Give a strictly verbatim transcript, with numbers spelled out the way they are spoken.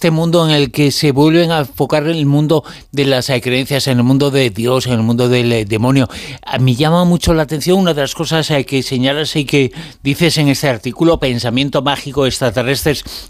este mundo en el que se vuelven a enfocar en el mundo de las eh, creencias, en el mundo de Dios, en el mundo del eh, demonio. A mí llama mucho la atención una de las cosas eh, que señalas y que dices en este artículo, pensamiento mágico, extraterrestres